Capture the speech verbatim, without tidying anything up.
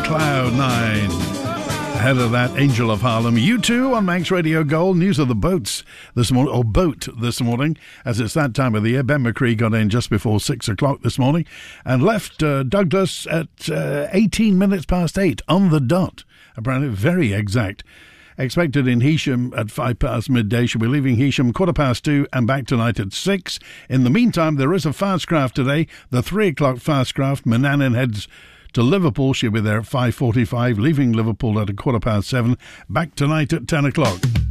Cloud Nine. Ahead of that, Angel of Harlem. U two on Manx Radio Gold. News of the boats this morning, or boat this morning, as it's that time of the year. Ben McCree got in just before six o'clock this morning and left uh, Douglas at uh, eighteen minutes past eight on the dot. Apparently, very exact. Expected in Heysham at five past midday. She'll be leaving Heysham quarter past two and back tonight at six. In the meantime, there is a fast craft today. The three o'clock fast craft. Manannan heads to Liverpool. She'll be there at five forty-five, leaving Liverpool at a quarter past seven. Back tonight at ten o'clock.